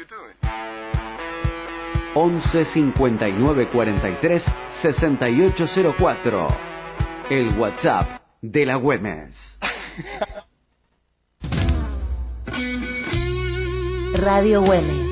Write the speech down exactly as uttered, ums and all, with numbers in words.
once cincuenta y nueve cuarenta y tres sesenta y ocho cero cuatro. El WhatsApp de la Güemes. Radio Güemes.